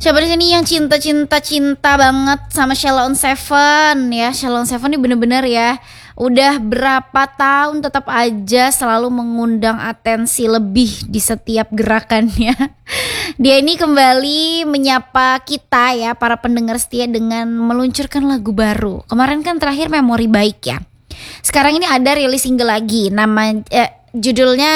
Siapa di sini yang cinta banget sama Sheila on Seven ya? Sheila on Seven ini bener-bener ya, udah berapa tahun tetap aja selalu mengundang atensi lebih di setiap gerakannya. Dia ini kembali menyapa kita ya, para pendengar setia, dengan meluncurkan lagu baru. Kemarin kan terakhir Memori Baik ya. Sekarang ini ada rilis single lagi, judulnya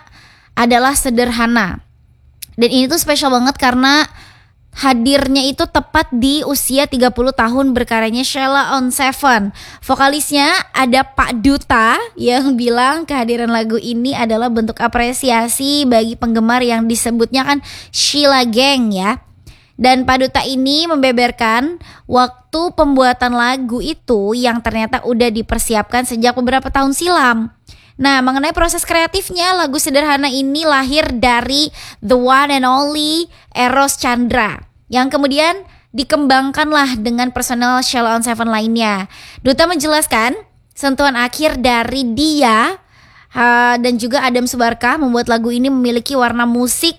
adalah Sederhana. Dan ini tuh spesial banget karena hadirnya itu tepat di usia 30 tahun berkaryanya Sheila on Seven. Vokalisnya ada Pak Duta yang bilang kehadiran lagu ini adalah bentuk apresiasi bagi penggemar yang disebutnya kan Sheila Gang ya. Dan Pak Duta ini membeberkan waktu pembuatan lagu itu yang ternyata udah dipersiapkan sejak beberapa tahun silam. Nah, mengenai proses kreatifnya, lagu Sederhana ini lahir dari the one and only Eros Chandra, yang kemudian dikembangkanlah dengan personel Sheila on Seven lainnya. Duta menjelaskan sentuhan akhir dari dia dan juga Adam Subarka membuat lagu ini memiliki warna musik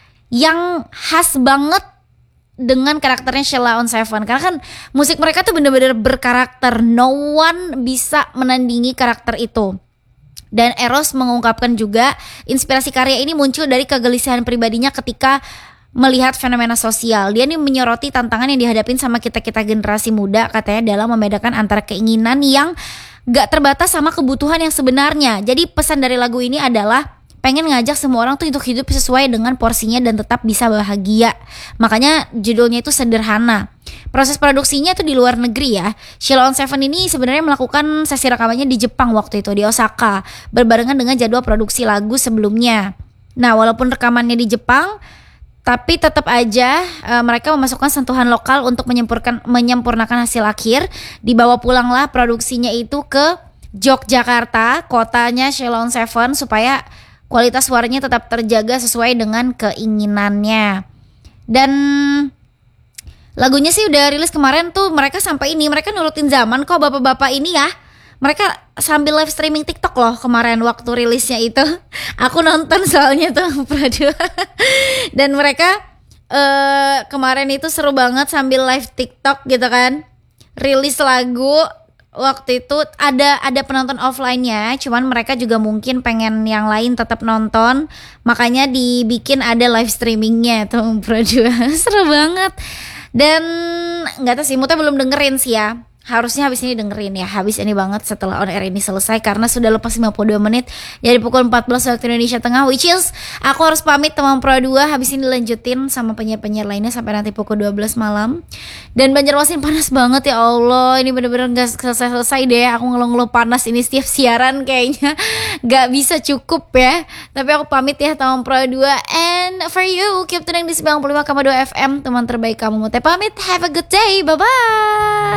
yang khas banget dengan karakternya Sheila on Seven. Karena kan musik mereka tuh bener-bener berkarakter, no one bisa menandingi karakter itu. Dan Eros mengungkapkan juga inspirasi karya ini muncul dari kegelisahan pribadinya ketika melihat fenomena sosial. Dia nih menyoroti tantangan yang dihadapin sama kita-kita generasi muda, katanya, dalam membedakan antara keinginan yang gak terbatas sama kebutuhan yang sebenarnya. Jadi pesan dari lagu ini adalah pengen ngajak semua orang tuh untuk hidup sesuai dengan porsinya dan tetap bisa bahagia. Makanya judulnya itu Sederhana. Proses produksinya itu di luar negeri ya. Sheila on Seven ini sebenarnya melakukan sesi rekamannya di Jepang waktu itu, di Osaka, berbarengan dengan jadwal produksi lagu sebelumnya. Nah, walaupun rekamannya di Jepang, tapi tetap aja mereka memasukkan sentuhan lokal untuk menyempurnakan hasil akhir. Dibawa pulanglah produksinya itu ke Yogyakarta, kotanya Sheila on Seven, supaya kualitas suaranya tetap terjaga sesuai dengan keinginannya. Dan lagunya sih udah rilis kemarin tuh, mereka nurutin zaman kok bapak-bapak ini ya. Mereka sambil live streaming TikTok loh kemarin waktu rilisnya itu. Aku nonton soalnya tuh Pradua. Dan mereka kemarin itu seru banget sambil live TikTok gitu kan. Rilis lagu waktu itu ada penonton offline-nya, cuman mereka juga mungkin pengen yang lain tetap nonton, makanya dibikin ada live streamingnya tuh Pradua. Seru banget. Dan nggak tahu sih, Muta belum dengerin sih ya. Harusnya habis ini dengerin ya, habis ini banget setelah on air ini selesai, karena sudah lepas 52 menit dari pukul 14 waktu Indonesia Tengah, which is aku harus pamit teman Pro 2. Habis ini dilanjutin sama penyiar-penyiar lainnya sampai nanti pukul 12 malam. Dan Banjarmasin panas banget ya Allah, ini bener-bener gak selesai deh. Aku ngeluh-ngeluh panas ini setiap siaran, kayaknya gak bisa cukup ya. Tapi aku pamit ya teman Pro 2. And for you, keep tuning di 95,2 FM, teman terbaik kamu. Muta pamit, have a good day, bye-bye.